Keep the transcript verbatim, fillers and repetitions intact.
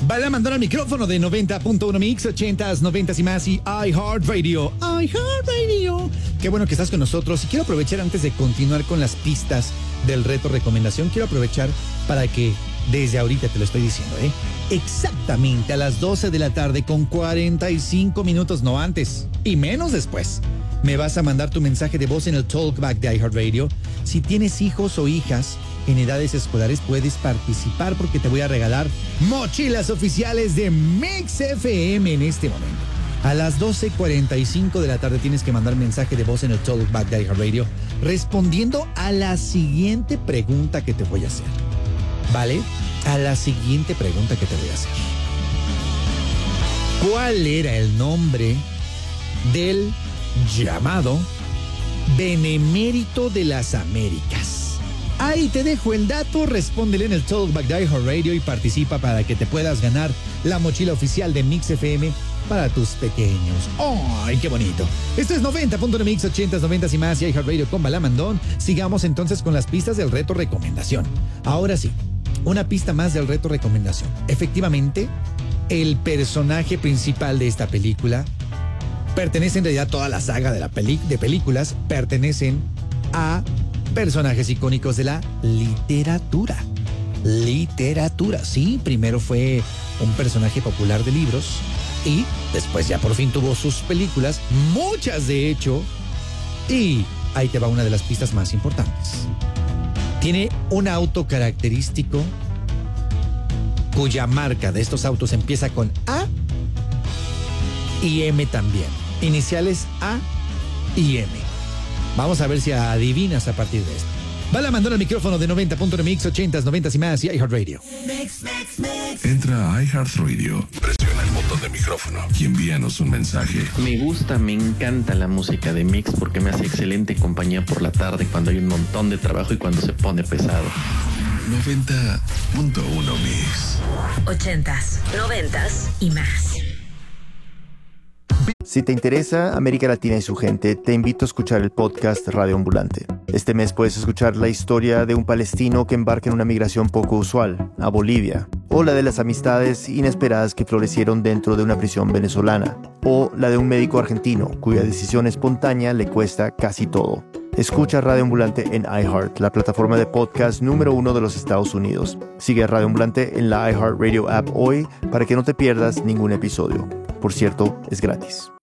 Vale, mandar al micrófono de noventa punto uno Mix, ochentas, noventas y más y iHeartRadio. iHeartRadio. Qué bueno que estás con nosotros y quiero aprovechar antes de continuar con las pistas del reto recomendación, quiero aprovechar para que desde ahorita te lo estoy diciendo, ¿eh? Exactamente a las doce de la tarde con cuarenta y cinco minutos, no antes y menos después. Me vas a mandar tu mensaje de voz en el Talkback de iHeartRadio. Si tienes hijos o hijas en edades escolares, puedes participar porque te voy a regalar mochilas oficiales de Mix F M en este momento. A las doce cuarenta y cinco de la tarde tienes que mandar mensaje de voz en el Talkback de iHeartRadio respondiendo a la siguiente pregunta que te voy a hacer. ¿Vale? A la siguiente pregunta que te voy a hacer. ¿Cuál era el nombre del llamado Benemérito de las Américas? Ahí te dejo el dato, respóndele en el Talkback de iHeartRadio y participa para que te puedas ganar la mochila oficial de Mix F M para tus pequeños. ¡Ay, qué bonito! Esto es noventa punto uno Mix, ochentas, noventas y más y iHeartRadio con Balamandón. Sigamos entonces con las pistas del reto recomendación. Ahora sí, una pista más del reto recomendación. Efectivamente, el personaje principal de esta película pertenece en realidad a toda la saga de, la peli- de películas, pertenecen a personajes icónicos de la literatura. Literatura, sí, primero fue un personaje popular de libros y después ya por fin tuvo sus películas, muchas de hecho, y ahí te va una de las pistas más importantes. Tiene un auto característico cuya marca de estos autos empieza con A y M también. Iniciales A y M. Vamos a ver si adivinas a partir de esto. Vale, mandó el micrófono de noventa punto uno Mix, ochentas, noventas y más y iHeartRadio. Entra a iHeartRadio, presiona el botón de micrófono y envíanos un mensaje. Me gusta, me encanta la música de Mix porque me hace excelente compañía por la tarde cuando hay un montón de trabajo y cuando se pone pesado. noventa punto uno Mix. Ochentas, noventas y más. Si te interesa América Latina y su gente, te invito a escuchar el podcast Radio Ambulante. Este mes puedes escuchar la historia de un palestino que embarca en una migración poco usual, a Bolivia, o la de las amistades inesperadas que florecieron dentro de una prisión venezolana, o la de un médico argentino cuya decisión espontánea le cuesta casi todo. Escucha Radio Ambulante en iHeart, la plataforma de podcast número uno de los Estados Unidos. Sigue a Radio Ambulante en la iHeartRadio app hoy para que no te pierdas ningún episodio. Por cierto, es gratis.